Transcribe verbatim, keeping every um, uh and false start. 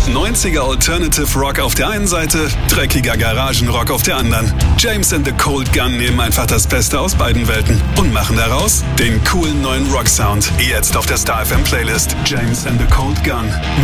neunziger Alternative Rock auf der einen Seite, dreckiger Garagenrock auf der anderen. James and the Cold Gun nehmen einfach das Beste aus beiden Welten und machen daraus den coolen neuen Rock-Sound. Jetzt auf der Star F M Playlist. James and the Cold Gun